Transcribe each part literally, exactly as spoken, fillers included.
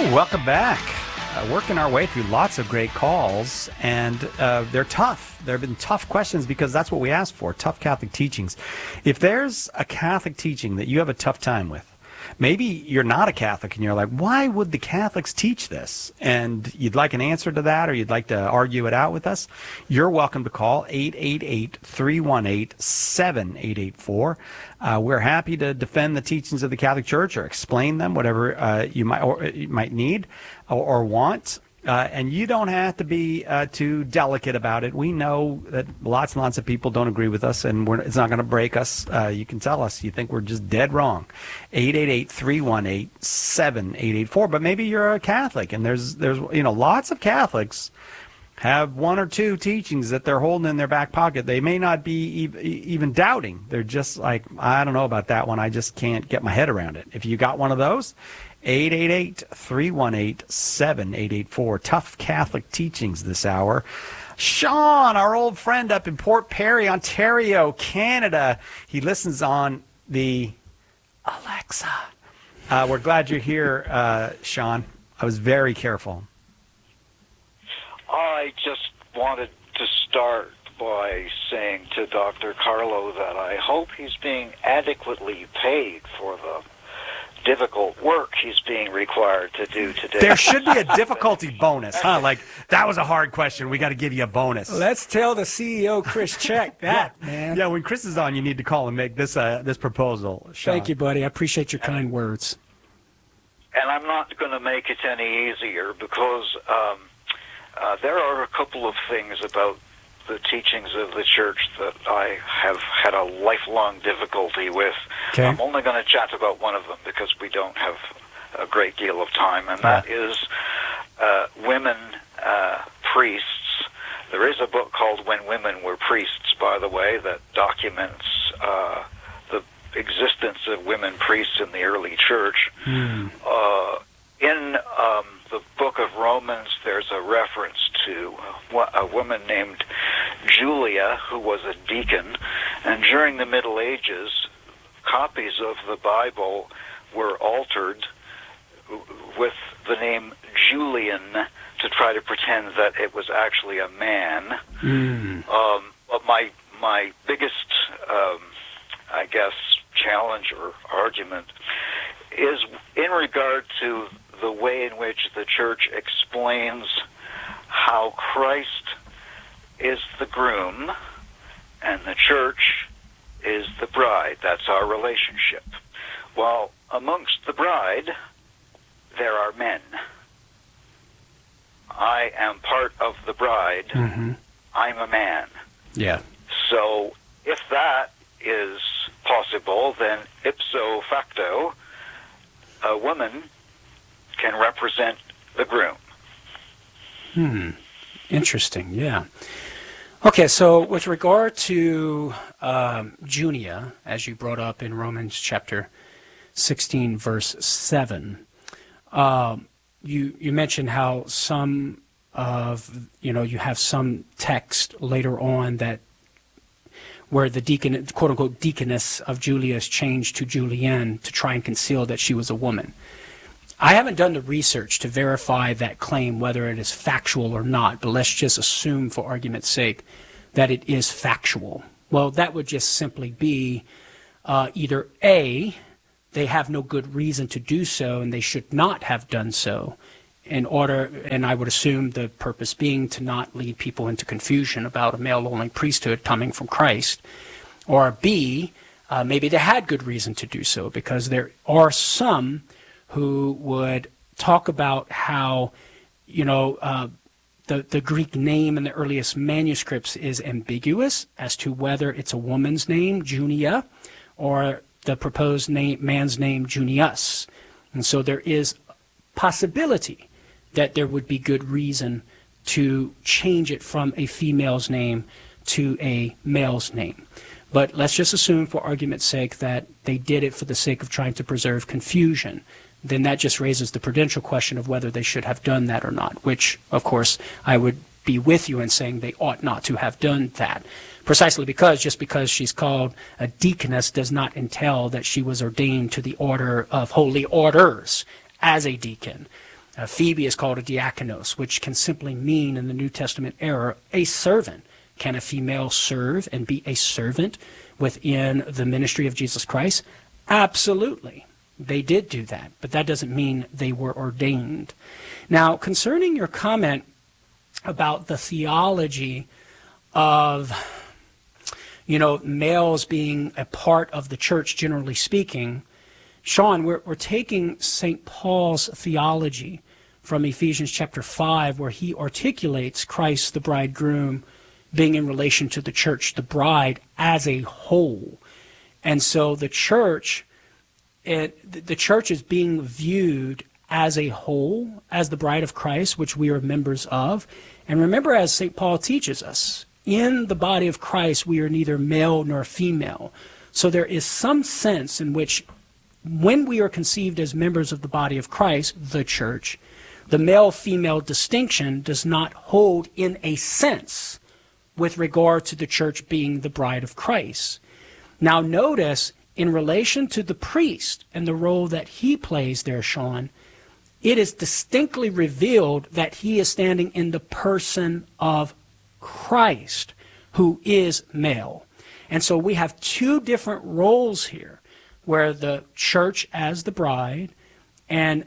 Welcome back. Uh, working our way through lots of great calls, and uh, they're tough. There have been tough questions because that's what we asked for, tough Catholic teachings. If there's a Catholic teaching that you have a tough time with, maybe you're not a Catholic and you're like, why would the Catholics teach this? And you'd like an answer to that, or you'd like to argue it out with us, you're welcome to call eight eight eight, three one eight, seven eight eight four. Uh, we're happy to defend the teachings of the Catholic Church or explain them, whatever uh, you might or you might need or, or want. Uh, and you don't have to be uh, too delicate about it. We know that lots and lots of people don't agree with us, and we're, it's not going to break us. Uh, you can tell us you think we're just dead wrong. eight eight eight, three one eight, seven eight eight four. But maybe you're a Catholic, and there's there's you know lots of Catholics have one or two teachings that they're holding in their back pocket. They may not be e- even doubting. They're just like, I don't know about that one. I just can't get my head around it. If you got one of those, eight eight eight, three one eight, seven eight eight four. Tough Catholic teachings this hour. Sean, our old friend up in Port Perry, Ontario, Canada. He listens on the Alexa. Uh, we're glad you're here, uh, Sean. I was very careful. I just wanted to start by saying to Doctor Carlo that I hope he's being adequately paid for the difficult work he's being required to do today. There should be a difficulty bonus, huh? Like, that was a hard question. We got to give you a bonus. Let's tell the C E O, Chris Check, that, yeah. man. Yeah, when Chris is on, you need to call and make this uh, this proposal, Sean. Thank you, buddy. I appreciate your kind words. And I'm not going to make it any easier because um, uh, there are a couple of things about the teachings of the church that I have had a lifelong difficulty with. Okay. I'm only going to chat about one of them because we don't have a great deal of time, and that yeah. is uh, women uh, priests. There is a book called When Women Were Priests, by the way, that documents uh, the existence of women priests in the early church. Mm. Uh, in um, the book of Romans, there's a reference to a woman named Julia, who was a deacon, and during the Middle Ages, copies of the Bible were altered with the name Julian to try to pretend that it was actually a man. Mm. Um, but my my biggest, um, I guess, challenge or argument is in regard to the way in which the church explains how Christ is the groom and the church is the bride. That's our relationship. Well, amongst the bride, there are men. I am part of the bride. Mm-hmm. I'm a man. Yeah. So if that is possible, then ipso facto, a woman can represent the groom. Hmm. Interesting, yeah. Okay, so with regard to um, Junia, as you brought up in Romans chapter sixteen, verse seven, um, you you mentioned how some of, you know, you have some text later on that where the deacon, quote-unquote, deaconess of Julia is changed to Julienne to try and conceal that she was a woman. I haven't done the research to verify that claim, whether it is factual or not, but let's just assume for argument's sake that it is factual. Well, that would just simply be uh, either A, they have no good reason to do so and they should not have done so in order, and I would assume the purpose being to not lead people into confusion about a male-only priesthood coming from Christ, or B, uh, maybe they had good reason to do so because there are some who would talk about how, you know, uh, the, the Greek name in the earliest manuscripts is ambiguous as to whether it's a woman's name, Junia, or the proposed name, man's name, Junius. And so there is possibility that there would be good reason to change it from a female's name to a male's name. But let's just assume for argument's sake that they did it for the sake of trying to preserve confusion. Then that just raises the prudential question of whether they should have done that or not, which, of course, I would be with you in saying they ought not to have done that. Precisely because just because she's called a deaconess does not entail that she was ordained to the order of holy orders as a deacon. Uh, Phoebe is called a diakonos, which can simply mean in the New Testament era a servant. Can a female serve and be a servant within the ministry of Jesus Christ? Absolutely. They did do that, but that doesn't mean they were ordained. Now, concerning your comment about the theology of, you know, males being a part of the church, generally speaking, Sean, we're, we're taking Saint Paul's theology from Ephesians chapter five, where he articulates Christ, the bridegroom, being in relation to the church, the bride, as a whole. And so the church, it, the church is being viewed as a whole, as the bride of Christ, which we are members of. And remember, as Saint Paul teaches us, in the body of Christ, we are neither male nor female. So there is some sense in which when we are conceived as members of the body of Christ, the church, the male-female distinction does not hold in a sense with regard to the church being the bride of Christ. Now notice, in relation to the priest and the role that he plays there, Sean, it is distinctly revealed that he is standing in the person of Christ, who is male. And so we have two different roles here, where the church as the bride and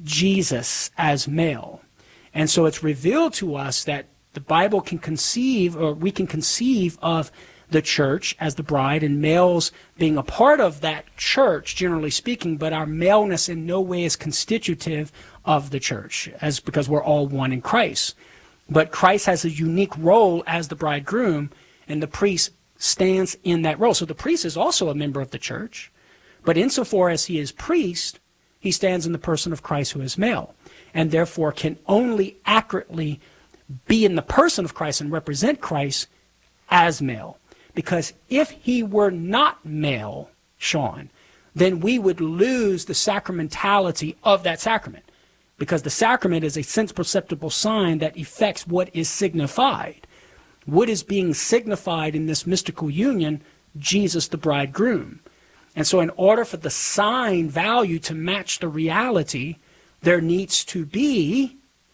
Jesus as male. And so it's revealed to us that the Bible can conceive, or we can conceive of the church as the bride and males being a part of that church, generally speaking, but our maleness in no way is constitutive of the church, as because we're all one in Christ. But Christ has a unique role as the bridegroom, and the priest stands in that role. So the priest is also a member of the church, but insofar as he is priest, he stands in the person of Christ, who is male, and therefore can only accurately be in the person of Christ and represent Christ as male. Because if he were not male, Sean, then we would lose the sacramentality of that sacrament. Because the sacrament is a sense-perceptible sign that effects what is signified. What is being signified in this mystical union? Jesus the bridegroom. And so in order for the sign value to match the reality, there needs to be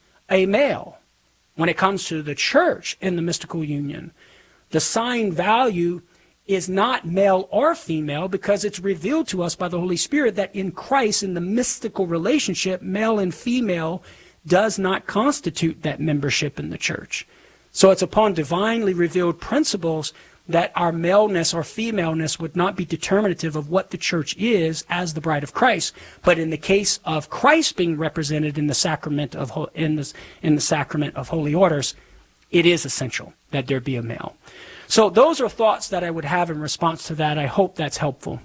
a male. When it comes to the church in the mystical union, the sign value is not male or female, because it's revealed to us by the Holy Spirit that in Christ, in the mystical relationship, male and female does not constitute that membership in the church. So it's upon divinely revealed principles that our maleness or femaleness would not be determinative of what the church is as the bride of Christ. But in the case of Christ being represented in the sacrament of in the, in the sacrament of holy orders, it is essential that there be a male. So those are thoughts that I would have in response to that. I hope that's helpful.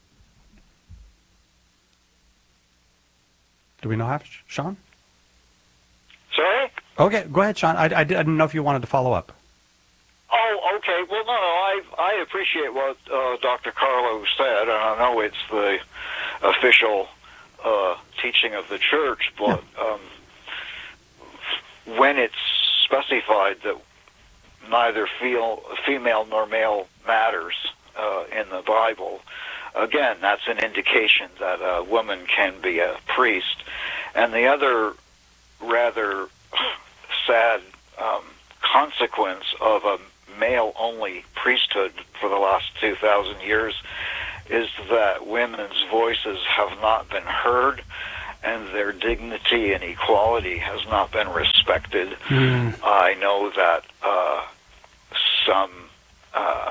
Do we know how, Sean? Sorry? Okay, go ahead, Sean. I, I didn't know if you wanted to follow up. Oh, okay. Well, no, I I appreciate what uh, Doctor Carlo said, and I know it's the official uh, teaching of the church, but yeah. um, when it's specified that neither feel, female nor male matters uh, in the Bible, again, that's an indication that a woman can be a priest. And the other rather sad um, consequence of a male-only priesthood for the last two thousand years is that women's voices have not been heard, and their dignity and equality has not been respected. Mm. I know that uh, some uh,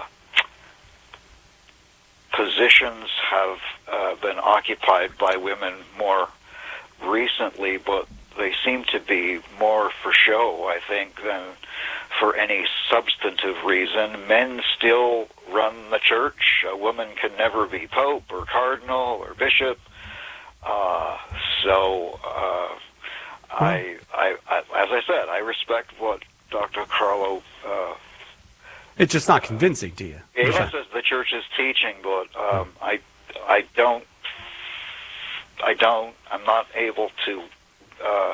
positions have uh, been occupied by women more recently, but they seem to be more for show, I think, than for any substantive reason. Men still run the church. A woman can never be pope or cardinal or bishop. Uh, so, uh, I, I, I, as I said, I respect what Doctor Carlo. Uh, it's just not convincing to you. Yes, as the church is teaching, but um, I, I don't, I don't, I'm not able to uh,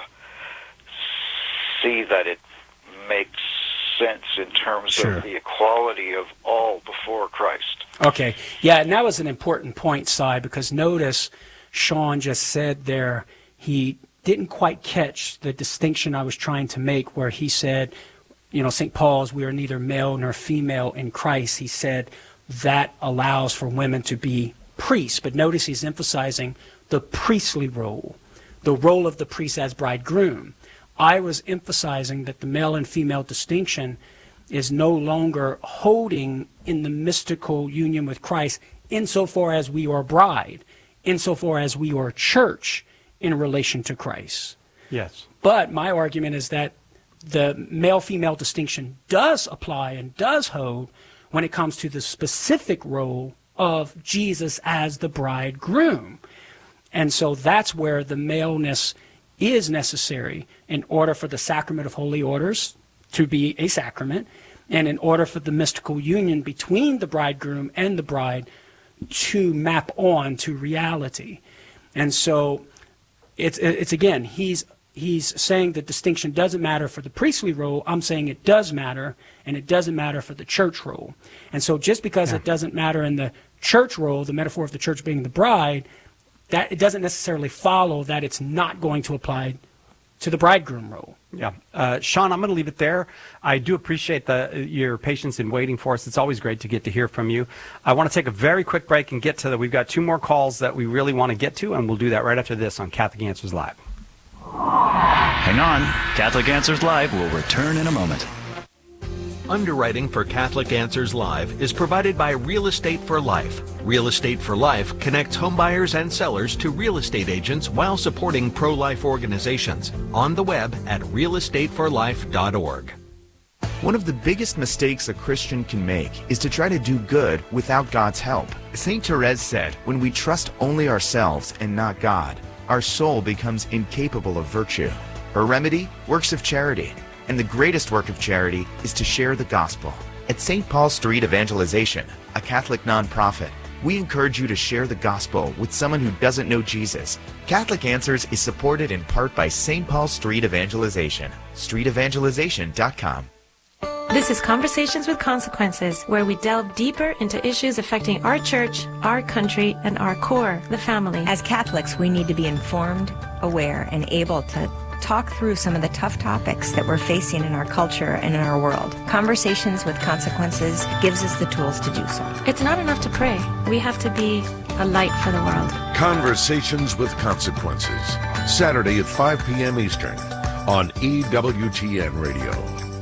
see that it makes sense in terms sure. of the equality of all before Christ. Okay, yeah, and that was an important point, Si, because notice Sean just said there he didn't quite catch the distinction I was trying to make where he said, you know, Saint Paul's, we are neither male nor female in Christ. He said that allows for women to be priests. But notice he's emphasizing the priestly role, the role of the priest as bridegroom. I was emphasizing that the male and female distinction is no longer holding in the mystical union with Christ insofar as we are bride, insofar as we are church in relation to Christ. Yes. But my argument is that the male-female distinction does apply and does hold when it comes to the specific role of Jesus as the bridegroom. And so that's where the maleness is necessary in order for the sacrament of holy orders to be a sacrament, and in order for the mystical union between the bridegroom and the bride to map on to reality. And so it's, it's again, he's, he's saying the distinction doesn't matter for the priestly role. I'm saying it does matter, and it doesn't matter for the church role. And so just because yeah. it doesn't matter in the church role, the metaphor of the church being the bride, that it doesn't necessarily follow that it's not going to apply to the bridegroom role. Yeah. Uh, Sean, I'm going to leave it there. I do appreciate the, your patience in waiting for us. It's always great to get to hear from you. I want to take a very quick break and get to the, we've got two more calls that we really want to get to, and we'll do that right after this on Catholic Answers Live. Hang on. Catholic Answers Live will return in a moment. Underwriting for Catholic Answers Live is provided by Real Estate for Life. Real Estate for Life connects homebuyers and sellers to real estate agents while supporting pro-life organizations. On the web at real estate for life dot org. One of the biggest mistakes a Christian can make is to try to do good without God's help. Saint Therese said, when we trust only ourselves and not God, our soul becomes incapable of virtue. Her remedy? Works of charity. And the greatest work of charity is to share the gospel. At Saint Paul Street Evangelization, a Catholic nonprofit, we encourage you to share the gospel with someone who doesn't know Jesus. Catholic Answers is supported in part by Saint Paul Street Evangelization, street evangelization dot com. This is Conversations with Consequences, where we delve deeper into issues affecting our church, our country, and our core, the family. As Catholics, we need to be informed, aware, and able to talk through some of the tough topics that we're facing in our culture and in our world. Conversations with Consequences gives us the tools to do so. It's not enough to pray. We have to be a light for the world. Conversations with Consequences, Saturday at five p.m. Eastern on E W T N Radio.